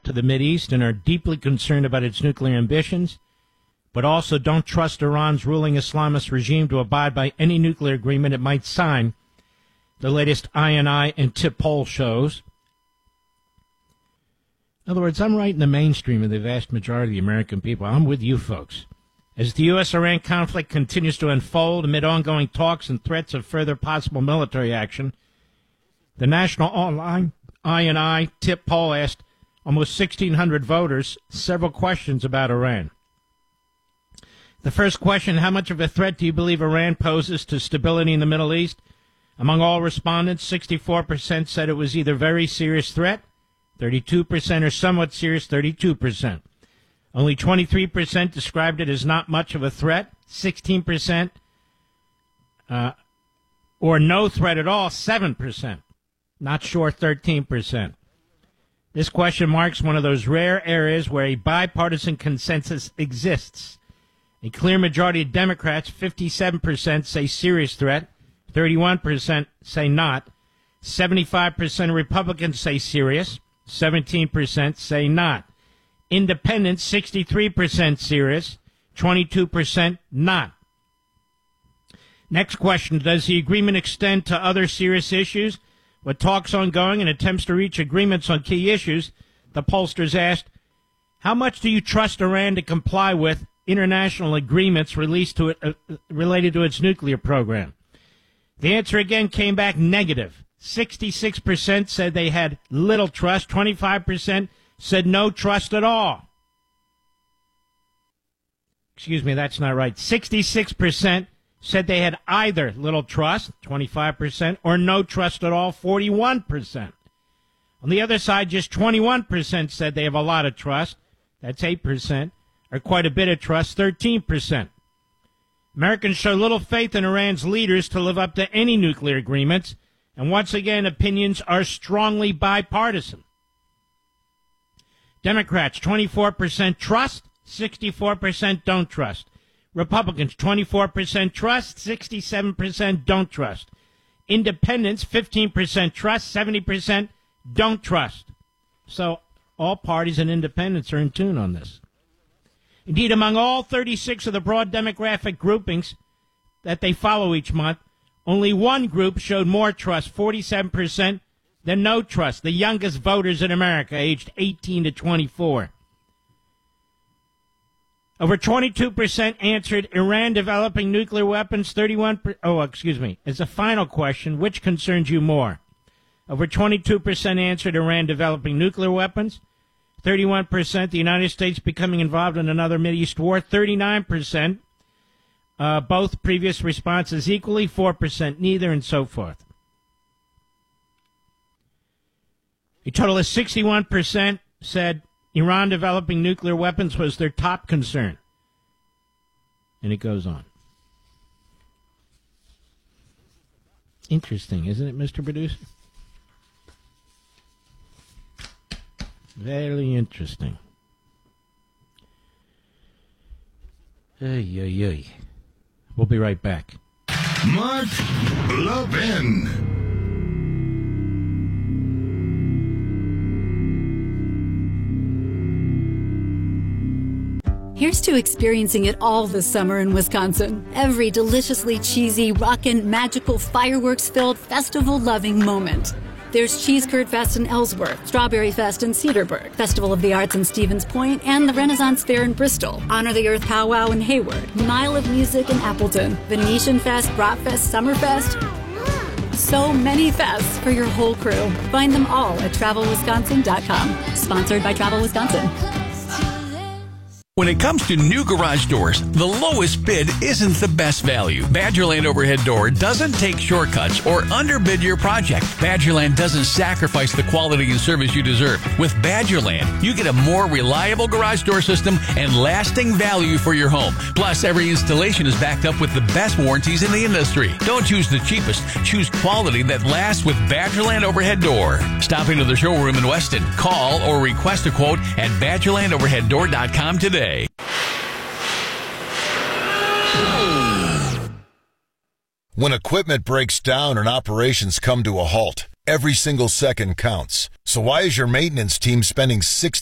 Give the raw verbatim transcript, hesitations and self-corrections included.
threat to the Mideast and are deeply concerned about its nuclear ambitions, but also don't trust Iran's ruling Islamist regime to abide by any nuclear agreement it might sign, the latest I N I and TIP poll shows. In other words, I'm right in the mainstream of the vast majority of the American people. I'm with you folks. As the U S Iran conflict continues to unfold amid ongoing talks and threats of further possible military action, the National Online I N I TIP poll asked almost sixteen hundred voters several questions about Iran. The first question, how much of a threat do you believe Iran poses to stability in the Middle East? Among all respondents, sixty-four percent said it was either very serious threat, thirty-two percent, or somewhat serious, thirty-two percent. Only twenty-three percent described it as not much of a threat, sixteen percent, uh, or no threat at all, seven percent. Not sure, thirteen percent. This question marks one of those rare areas where a bipartisan consensus exists. A clear majority of Democrats, fifty-seven percent, say serious threat, thirty-one percent say not, seventy-five percent of Republicans say serious, seventeen percent say not. Independents, sixty-three percent serious, twenty-two percent not. Next question, does the agreement extend to other serious issues? With talks ongoing and attempts to reach agreements on key issues, the pollsters asked, how much do you trust Iran to comply with international agreements released to it, uh, related to its nuclear program? The answer again came back negative. sixty-six percent said they had little trust. twenty-five percent said no trust at all. Excuse me, that's not right. sixty-six percent said they had either little trust, twenty-five percent, or no trust at all, forty-one percent. On the other side, just twenty-one percent said they have a lot of trust, that's eight percent, or quite a bit of trust, thirteen percent. Americans show little faith in Iran's leaders to live up to any nuclear agreements, and once again, opinions are strongly bipartisan. Democrats, twenty-four percent trust, sixty-four percent don't trust. Republicans, twenty-four percent trust, sixty-seven percent don't trust. Independents, fifteen percent trust, seventy percent don't trust. So all parties and independents are in tune on this. Indeed, among all thirty-six of the broad demographic groupings that they follow each month, only one group showed more trust, forty-seven percent, than no trust, the youngest voters in America, aged eighteen to twenty-four. Over twenty-two percent answered Iran developing nuclear weapons, thirty-one percent, oh, excuse me, as a final question, which concerns you more? Over twenty-two percent answered Iran developing nuclear weapons, thirty-one percent the United States becoming involved in another Mideast war, thirty-nine percent uh, both previous responses equally, four percent neither, and so forth. A total of sixty-one percent said Iran developing nuclear weapons was their top concern. And it goes on. Interesting, isn't it, Mister Producer? Very interesting. Ay, ay, ay. We'll be right back. Mark Levin. Here's to experiencing it all this summer in Wisconsin. Every deliciously cheesy, rockin', magical, fireworks-filled, festival-loving moment. There's Cheese Curd Fest in Ellsworth, Strawberry Fest in Cedarburg, Festival of the Arts in Stevens Point, and the Renaissance Fair in Bristol, Honor the Earth Powwow in Hayward, Mile of Music in Appleton, Venetian Fest, Bratfest, Summerfest. So many fests for your whole crew. Find them all at travel wisconsin dot com. Sponsored by Travel Wisconsin. When it comes to new garage doors, the lowest bid isn't the best value. Badgerland Overhead Door doesn't take shortcuts or underbid your project. Badgerland doesn't sacrifice the quality and service you deserve. With Badgerland, you get a more reliable garage door system and lasting value for your home. Plus, every installation is backed up with the best warranties in the industry. Don't choose the cheapest. Choose quality that lasts with Badgerland Overhead Door. Stop into the showroom in Weston. Call or request a quote at badgerland overhead door dot com today. When equipment breaks down and operations come to a halt, every single second counts. So why is your maintenance team spending six